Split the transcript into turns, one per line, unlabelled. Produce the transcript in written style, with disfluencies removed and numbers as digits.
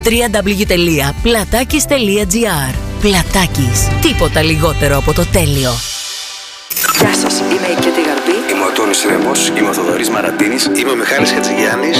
www.platakis.gr. Πλατάκης. Τίποτα λιγότερο από το τέλειο.
Γεια σας, είμαι η Κέτη Γαρμπή.
Είμαι ο Τόνης Ρέμος, είμαι ο Θοδωρής Μαρατίνης.
Είμαι ο Μιχάλης Χατζηγιάννης.